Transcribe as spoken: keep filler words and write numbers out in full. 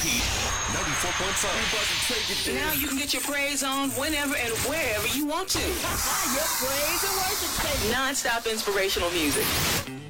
Heat ninety-four point five. Now you can get your praise on whenever and wherever you want to. Your praise and worship station. Non-stop inspirational music.